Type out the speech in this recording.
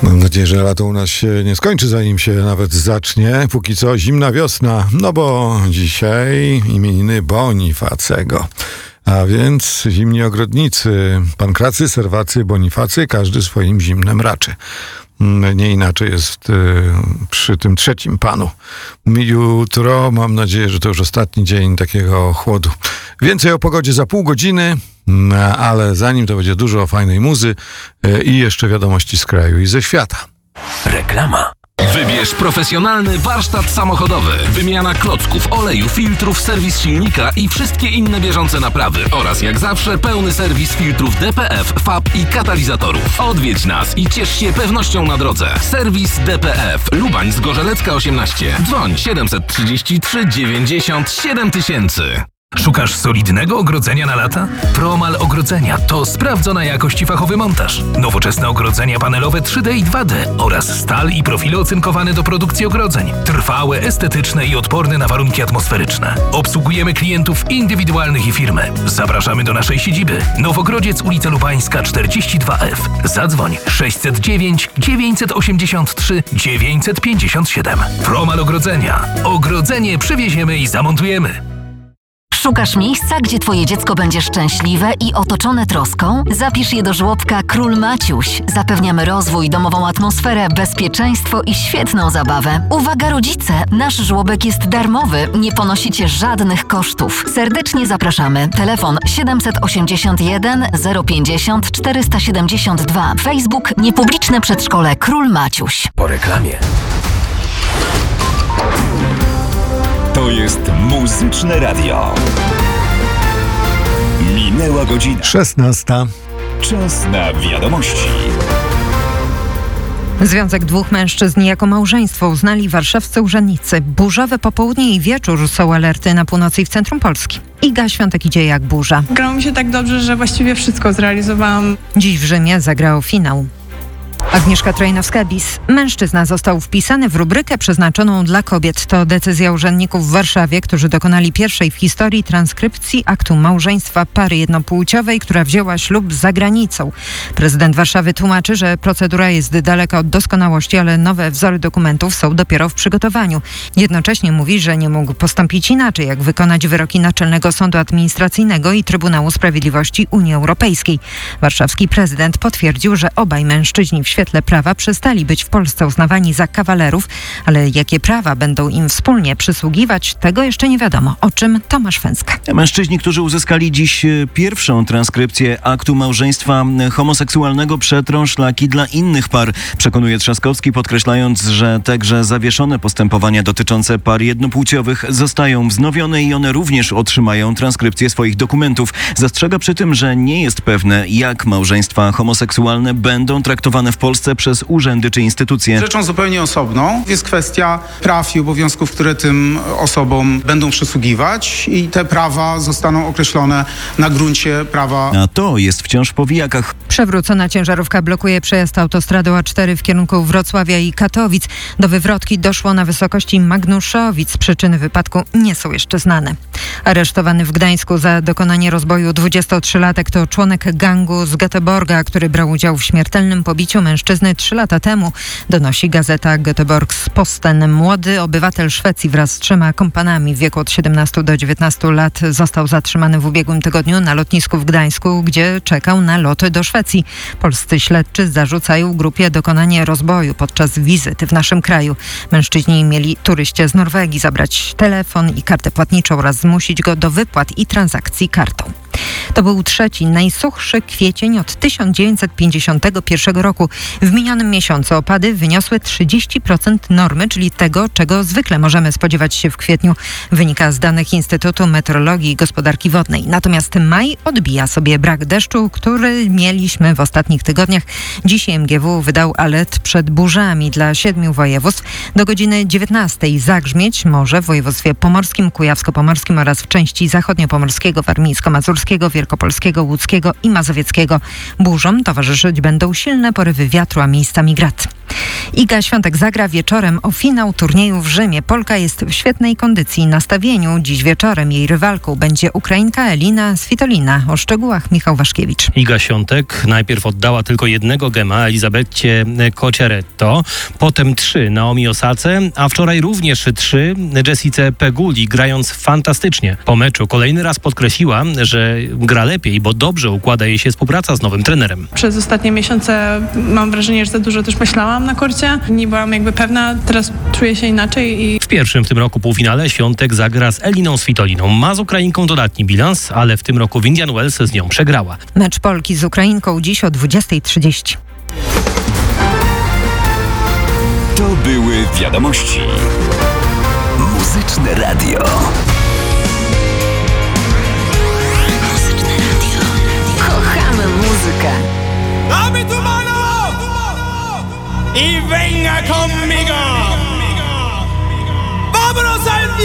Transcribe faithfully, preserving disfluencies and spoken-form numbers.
Mam nadzieję, że lato u nas się nie skończy, zanim się nawet zacznie. Póki co zimna wiosna, no bo dzisiaj imieniny Bonifacego. A więc zimni ogrodnicy, pankracy, serwacy, bonifacy, każdy swoim zimnem raczy. Nie inaczej jest y, przy tym trzecim panu. Jutro mam nadzieję, że to już ostatni dzień takiego chłodu. Więcej o pogodzie za pół godziny, ale zanim to będzie dużo fajnej muzy y, i jeszcze wiadomości z kraju i ze świata. Reklama. Wybierz profesjonalny warsztat samochodowy. Wymiana klocków, oleju, filtrów, serwis silnika i wszystkie inne bieżące naprawy. Oraz jak zawsze pełny serwis filtrów D P F, F A B i katalizatorów. Odwiedź nas i ciesz się pewnością na drodze. Serwis D P F. Lubań Zgorzelecka osiemnaście. Dzwoń siedem trzy trzy dziewięćdziesiąt siedem tysięcy. Szukasz solidnego ogrodzenia na lata? Promal Ogrodzenia to sprawdzona jakość i fachowy montaż. Nowoczesne ogrodzenia panelowe trzy D i dwa D oraz stal i profile ocynkowane do produkcji ogrodzeń. Trwałe, estetyczne i odporne na warunki atmosferyczne. Obsługujemy klientów indywidualnych i firmy. Zapraszamy do naszej siedziby. Nowogrodziec, ulica Lubańska czterdzieści dwa F. Zadzwoń sześćset dziewięć dziewięćset osiemdziesiąt trzy dziewięćset pięćdziesiąt siedem. Promal Ogrodzenia. Ogrodzenie przywieziemy i zamontujemy. Szukasz miejsca, gdzie twoje dziecko będzie szczęśliwe i otoczone troską? Zapisz je do żłobka Król Maciuś. Zapewniamy rozwój, domową atmosferę, bezpieczeństwo i świetną zabawę. Uwaga rodzice! Nasz żłobek jest darmowy, nie ponosicie żadnych kosztów. Serdecznie zapraszamy. Telefon siedem osiem jeden zero pięćdziesiąt czterysta siedemdziesiąt dwa. Facebook Niepubliczne Przedszkole Król Maciuś. Po reklamie. To jest Muzyczne Radio. Minęła godzina. szesnasta. Czas na wiadomości. Związek dwóch mężczyzn jako małżeństwo uznali warszawscy urzędnicy. Burzowe popołudnie i wieczór są alerty na północy i w centrum Polski. Iga Świątek idzie jak burza. Grało mi się tak dobrze, że właściwie wszystko zrealizowałam. Dziś w Rzymie zagrał finał. Agnieszka Trojnowska-Bis. Mężczyzna został wpisany w rubrykę przeznaczoną dla kobiet. To decyzja urzędników w Warszawie, którzy dokonali pierwszej w historii transkrypcji aktu małżeństwa pary jednopłciowej, która wzięła ślub za granicą. Prezydent Warszawy tłumaczy, że procedura jest daleka od doskonałości, ale nowe wzory dokumentów są dopiero w przygotowaniu. Jednocześnie mówi, że nie mógł postąpić inaczej, jak wykonać wyroki Naczelnego Sądu Administracyjnego i Trybunału Sprawiedliwości Unii Europejskiej. Warszawski prezydent potwierdził, że obaj mężczyźni w świetle prawa przestali być w Polsce uznawani za kawalerów, ale jakie prawa będą im wspólnie przysługiwać, tego jeszcze nie wiadomo. O czym Tomasz Fęska. Mężczyźni, którzy uzyskali dziś pierwszą transkrypcję aktu małżeństwa homoseksualnego, przetrą szlaki dla innych par, przekonuje Trzaskowski, podkreślając, że także zawieszone postępowania dotyczące par jednopłciowych zostają wznowione i one również otrzymają transkrypcję swoich dokumentów. Zastrzega przy tym, że nie jest pewne, jak małżeństwa homoseksualne będą traktowane w Polsce przez urzędy czy instytucje. Rzeczą zupełnie osobną jest kwestia praw i obowiązków, które tym osobom będą przysługiwać i te prawa zostaną określone na gruncie prawa. A to jest wciąż w powijakach. Przewrócona ciężarówka blokuje przejazd autostradą A cztery w kierunku Wrocławia i Katowic. Do wywrotki doszło na wysokości Magnuszowic. Przyczyny wypadku nie są jeszcze znane. Aresztowany w Gdańsku za dokonanie rozboju dwudziestotrzylatek to członek gangu z Göteborga, który brał udział w śmiertelnym pobiciu mężczyzny trzy lata temu, donosi gazeta Göteborgs-Posten. Młody obywatel Szwecji wraz z trzema kompanami w wieku od siedemnastu do dziewiętnastu lat został zatrzymany w ubiegłym tygodniu na lotnisku w Gdańsku, gdzie czekał na lot do Szwecji. Polscy śledczy zarzucają grupie dokonanie rozboju podczas wizyty w naszym kraju. Mężczyźni mieli turyście z Norwegii zabrać telefon i kartę płatniczą oraz zmusić go do wypłat i transakcji kartą. To był trzeci, najsuchszy kwiecień od tysiąc dziewięćset pięćdziesiątego pierwszego roku. W minionym miesiącu opady wyniosły trzydzieści procent normy, czyli tego, czego zwykle możemy spodziewać się w kwietniu, wynika z danych Instytutu Meteorologii i Gospodarki Wodnej. Natomiast maj odbija sobie brak deszczu, który mieliśmy w ostatnich tygodniach. Dziś M G W wydał alert przed burzami dla siedmiu województw. Do godziny dziewiętnastej zagrzmieć może w województwie pomorskim, kujawsko-pomorskim oraz w części zachodniopomorskiego, warmińsko-mazurskiego, wielkopolskiego, łódzkiego i mazowieckiego. Burzom towarzyszyć będą silne porywy wiatru, a miejscami grad. Iga Świątek zagra wieczorem o finał turnieju w Rzymie. Polka jest w świetnej kondycji i nastawieniu. Dziś wieczorem jej rywalką będzie Ukrainka Elina Svitolina. O szczegółach Michał Waszkiewicz. Iga Świątek najpierw oddała tylko jednego gema Elizabecie Cocciaretto, potem trzy Naomi Osace, a wczoraj również trzy Jessice Peguli, grając fantastycznie. Po meczu kolejny raz podkreśliła, że gra lepiej, bo dobrze układa jej się współpraca z nowym trenerem. Przez ostatnie miesiące mam wrażenie, że za dużo też myślałam na korcie. Nie byłam jakby pewna, teraz czuję się inaczej i... W pierwszym w tym roku półfinale Świątek zagra z Eliną Svitoliną. Ma z Ukrainką dodatni bilans, ale w tym roku w Indian Wells z nią przegrała. Mecz Polki z Ukrainką dziś o dwudziestej trzydzieści. To były wiadomości. Muzyczne radio. Muzyczne radio. Kochamy muzykę. Dame tu mano y venga conmigo.